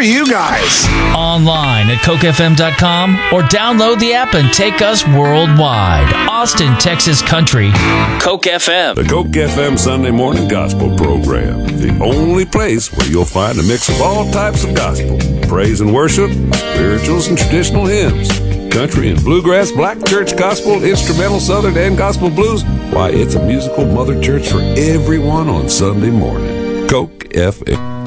you guys? Online at cokefm.com or download the app and take us worldwide. Austin, Texas Country. Coke FM. The Coke FM Sunday Morning Gospel Program. The only place where you'll find a mix of all types of gospel. Praise and worship, spirituals and traditional hymns. Country and bluegrass, black church gospel, instrumental, southern, and gospel blues. Why, it's a musical mother church for everyone on Sunday morning. Coke FM.